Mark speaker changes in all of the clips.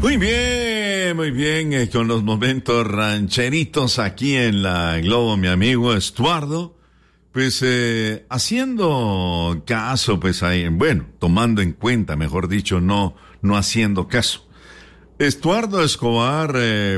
Speaker 1: Muy bien, con los momentos rancheritos aquí en la Globo, mi amigo Estuardo, pues haciendo caso, pues ahí, bueno, tomando en cuenta, mejor dicho, no haciendo caso. Estuardo Escobar,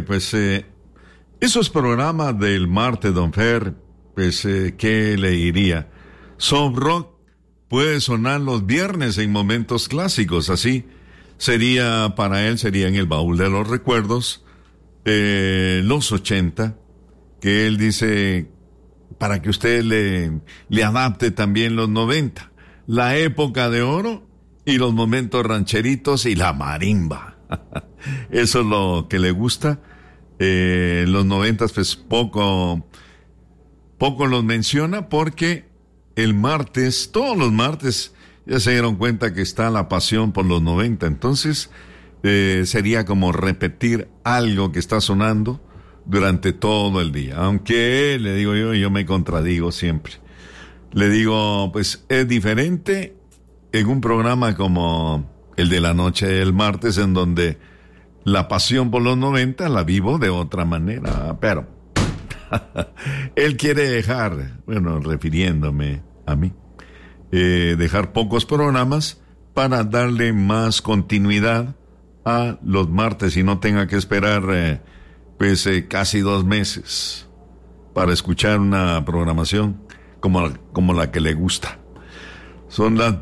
Speaker 1: esos programas del martes, don Fer, pues, ¿qué le diría? Soft rock puede sonar los viernes en momentos clásicos, así. Para él sería en el baúl de los recuerdos, los 80, que él dice, para que usted le adapte también los 90, la época de oro y los momentos rancheritos y la marimba. Eso es lo que le gusta. Los 90, pues poco los menciona porque todos los martes, ya se dieron cuenta que está la pasión por los 90, entonces sería como repetir algo que está sonando durante todo el día. Aunque, le digo yo me contradigo siempre. Le digo, pues es diferente en un programa como el de la noche del martes, en donde la pasión por los 90 la vivo de otra manera, pero él quiere dejar, refiriéndome a mí, dejar pocos programas para darle más continuidad a los martes y no tenga que esperar casi 2 meses para escuchar una programación como la que le gusta. Son las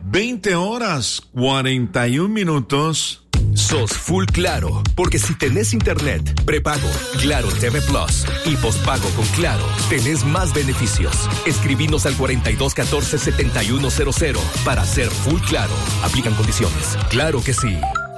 Speaker 1: 20:41.
Speaker 2: Sos full Claro, porque si tenés internet, prepago, Claro TV Plus y postpago con Claro, tenés más beneficios. Escribinos al 4214-7100 para ser full Claro. Aplican condiciones. Claro que sí.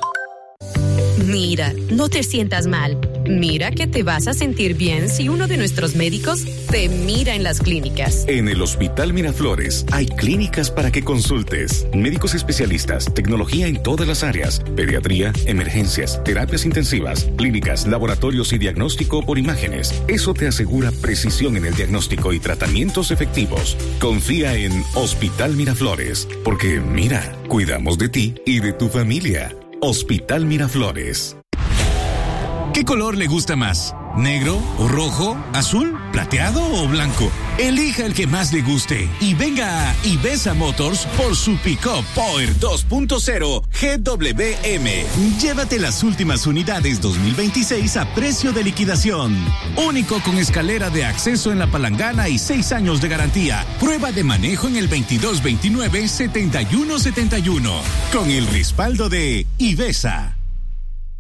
Speaker 3: Mira, no te sientas mal. Mira que te vas a sentir bien si uno de nuestros médicos te mira en las clínicas.
Speaker 4: En el Hospital Miraflores hay clínicas para que consultes. Médicos especialistas, tecnología en todas las áreas, pediatría, emergencias, terapias intensivas, clínicas, laboratorios y diagnóstico por imágenes. Eso te asegura precisión en el diagnóstico y tratamientos efectivos. Confía en Hospital Miraflores, porque mira, cuidamos de ti y de tu familia. Hospital Miraflores.
Speaker 5: ¿Qué color le gusta más? ¿Negro o rojo? ¿Azul? ¿Plateado o blanco? Elija el que más le guste y venga a Ivesa Motors por su Pick-up Power 2.0 GWM. Llévate las últimas unidades 2026 a precio de liquidación. Único con escalera de acceso en la palangana y 6 años de garantía. Prueba de manejo en el 2229-7171. Con el respaldo de Ivesa.